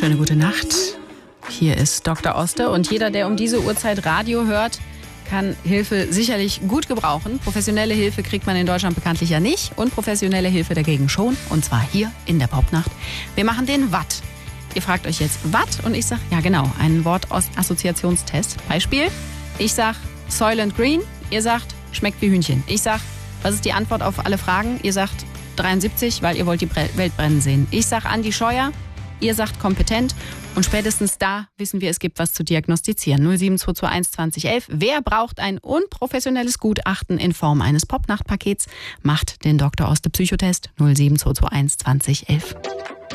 Schöne gute Nacht. Hier ist Dr. Oste und jeder, der um diese Uhrzeit Radio hört, kann Hilfe sicherlich gut gebrauchen. Professionelle Hilfe kriegt man in Deutschland bekanntlich ja nicht und professionelle Hilfe dagegen schon. Und zwar hier in der Popnacht. Wir machen den Watt. Ihr fragt euch jetzt Watt und ich sage, ja genau, einen Wortassoziationstest. Beispiel, ich sage Soylent Green, ihr sagt, schmeckt wie Hühnchen. Ich sage, was ist die Antwort auf alle Fragen? Ihr sagt 73, weil ihr wollt die Welt brennen sehen. Ich sage Andi Scheuer, ihr sagt kompetent und spätestens da wissen wir, es gibt was zu diagnostizieren. 07221 2011. Wer braucht ein unprofessionelles Gutachten in Form eines Popnachtpakets? Macht den Dr. Oste Psychotest 07221 2011.